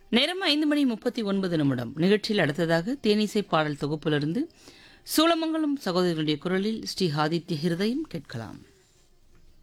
நேரம் 5:39 நிகழ்ச்சியில் அடுத்ததாக தேனிசை பாடல் தொகுப்பிலிருந்து சூளமங்கலம் சகோதரர்களுடைய குரலில் ஸ்ரீ ஆதித்ய ஹிருதயம் கேட்கலாம்.